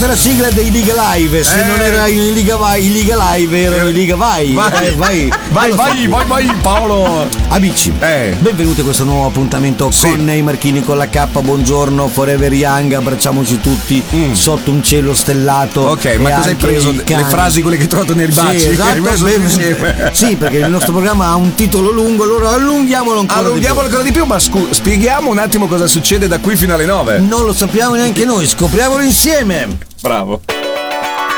questa è la sigla dei Liga Live. Se non era in Liga Vai, in Liga Live erano in Liga Vai. Vai Paolo. Amici, benvenuti a questo nuovo appuntamento con i Marchini con la K. Buongiorno, Forever Young, abbracciamoci tutti sotto un cielo stellato. Ok, ma cosa hai preso? Le frasi quelle che hai trovato nei baci? Sì, esatto. Sì, perché il nostro programma ha un titolo lungo, allora allunghiamolo ancora di più. Ma spieghiamo un attimo cosa succede da qui fino alle 9. Non lo sappiamo neanche noi, scopriamolo insieme. Bravo.